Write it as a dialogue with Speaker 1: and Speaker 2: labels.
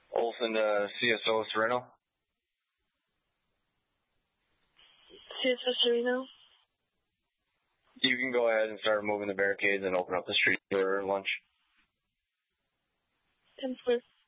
Speaker 1: Olson to CSO Sereno.
Speaker 2: CSO Sereno.
Speaker 1: You can go ahead and start moving the barricades and open up the street for lunch.
Speaker 2: 10-4.